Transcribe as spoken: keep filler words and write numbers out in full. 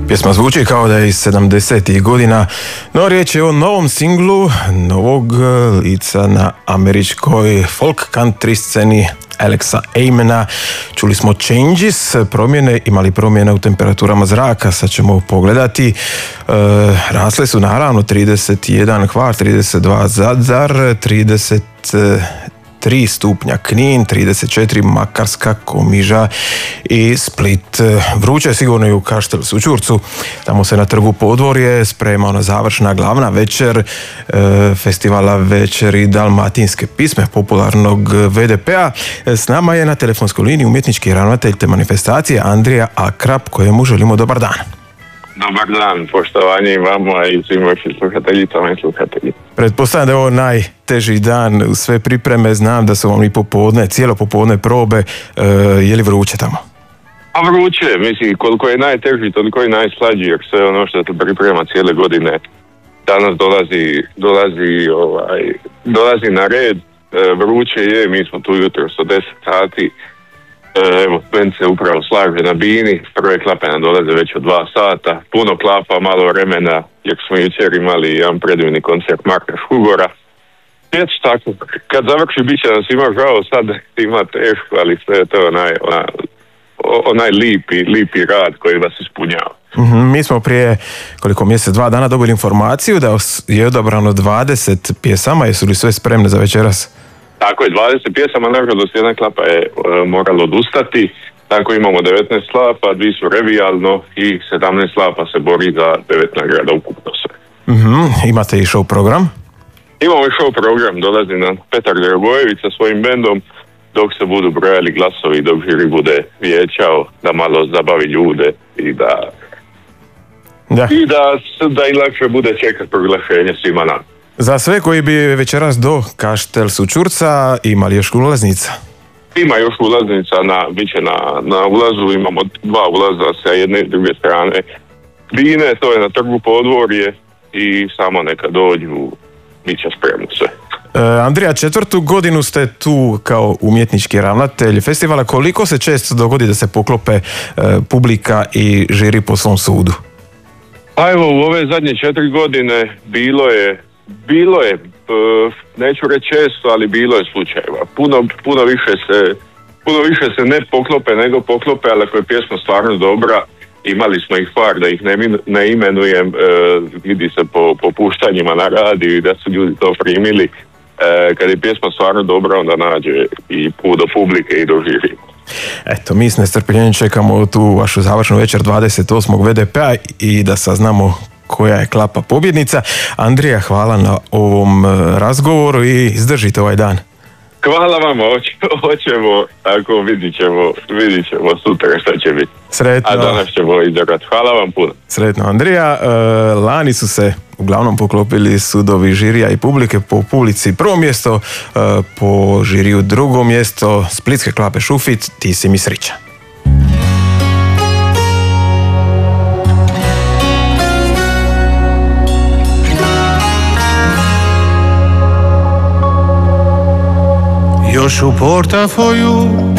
Pjesma zvuči kao da je iz sedamdesetih godina, no riječ je o novom singlu novog lica na američkoj folk country sceni Alexa Amena. Čuli smo Changes, promjene, imali promjene u temperaturama zraka, sad ćemo pogledati. E, rasle su naravno trideset jedan Hvar, trideset dva Zadar, trideset tri stupnja Knin, trideset četiri Makarska, Komiža i Split. Vruće je sigurno i u Kaštel Sućurcu, tamo se na trgu Podvorje sprema ona završna glavna večer e, festivala Večeri dalmatinske pisme popularnog V D P-a. S nama je na telefonskoj liniji umjetnički ravnatelj te manifestacije Andrija Akrap, kojemu želimo dobar dan. Dobar dan, poštovanje i vama i svim vašim slušateljicama i slušateljima. Pretpostavljam da je ovo najteži dan u sve pripreme, znam da su vam i popodne, cijelo popodne probe, e, je li vruće tamo? A vruće, mislim, koliko je najteži, toliko je najslađi, jer sve ono što se priprema cijele godine danas dolazi, dolazi, ovaj, dolazi na red. E, vruće je, mi smo tu jutro od deset sati. Evo, bend se upravo slaže na bini, prve klape nam dolaze već od dva sata, puno klapa, malo vremena, jer smo jučer imali jedan predivni koncert Marka Šugora. Već tako, kad završi bit će nas ima žao, sad ima teško, ali sve je to onaj, onaj, onaj lipi, lipi rad koji vas ispunjava. Mm-hmm, mi smo prije koliko mjesec, dva dana dobili informaciju da je odabrano dvadeset pjesama, jesu li sve spremne za večeras? Tako je, dvadeset pjesama, nažalost jedna klapa je e, morala odustati, tako imamo devetnaest slapa, dvije su revijalno i sedamnaest slapa se bori za devet nagrada ukupno sve. Mm-hmm, imate i show program? Imamo i show program, dolazi nam Petar Dragojević sa svojim bendom, dok se budu brojali glasovi, dok žiri bude vijećao, da malo zabavi ljude i da, da. I da, da i lakše bude čekat proglašenje svima nam. Za sve koji bi večeras do Kaštel Sućurca imali još ulaznica? Ima još ulaznica, na, bit će na, na ulazu, imamo dva ulaza sa jedne i druge strane bine, to je na trgu Podvorje i samo neka dođu, bit će spremno sve. E, Andrija, četvrtu godinu ste tu kao umjetnički ravnatelj festivala. Koliko se često dogodi da se poklope e, publika i žiri po svom sudu? Pa evo, u ove zadnje četiri godine bilo je Bilo je, neću reći često, ali bilo je slučajeva. Puno, puno, više se, puno više se ne poklope nego poklope, ali ako je pjesma stvarno dobra, imali smo ih par, da ih ne, ne imenujem, vidi se po, po puštanjima na radiju i da su ljudi to primili. Kad je pjesma stvarno dobra, onda nađe i put do publike i do žiri. Eto, mi s nestrpljenjem čekamo tu vašu završnu večer dvadeset osmog V D P-a i da saznamo koja je klapa pobjednica. Andrija, hvala na ovom razgovoru i izdržite ovaj dan. Hvala vam, hoćemo, tako vidit ćemo, vidit ćemo sutra šta će biti. Sretno. A danas ćemo izabrati. Hvala vam puno. Sretno, Andrija. E, lani su se uglavnom poklopili sudovi žirija i publike, po publici prvo mjesto, e, po žiriju drugo mjesto, Splitske klape Šufit, Ti si mi srića. Još u portafoju